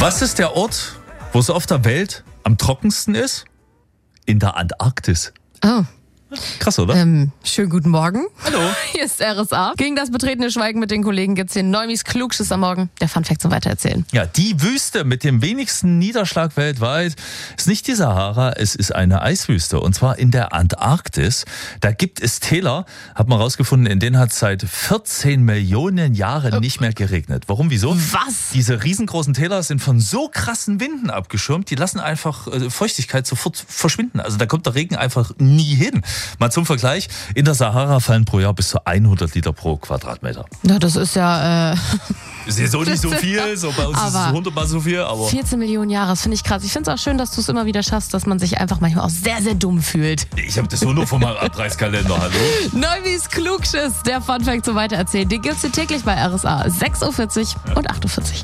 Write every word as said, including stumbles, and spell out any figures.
Was ist der Ort, wo es auf der Welt am trockensten ist? In der Antarktis. Oh. Krass, oder? Ähm, schönen guten Morgen. Hallo. Hier ist R S A. Gegen das betretene Schweigen mit den Kollegen gibt's hier Neumis Klugschiss am Morgen. Der Funfact zum Weitererzählen. Ja, die Wüste mit dem wenigsten Niederschlag weltweit ist nicht die Sahara, es ist eine Eiswüste. Und zwar in der Antarktis. Da gibt es Täler, hat man rausgefunden, in denen hat es seit vierzehn Millionen Jahren nicht mehr geregnet. Warum, wieso? Was? Diese riesengroßen Täler sind von so krassen Winden abgeschirmt, die lassen einfach äh, Feuchtigkeit sofort verschwinden. Also da kommt der Regen einfach nie hin. Mal zum Vergleich, in der Sahara fallen pro Jahr bis zu hundert Liter pro Quadratmeter. Ja, das ist ja... Äh Ist jetzt auch nicht so viel, so bei uns ist es hundertmal so viel, aber... vierzehn Millionen Jahre, das finde ich krass. Ich finde es auch schön, dass du es immer wieder schaffst, dass man sich einfach manchmal auch sehr, sehr dumm fühlt. Ich habe das nur noch von meinem Abreißkalender, hallo? Neumis Klugschiss, der Funfact zum Weitererzählen. Den gibt's hier täglich bei R S A. sechs Uhr vierzig und acht Uhr vierzig.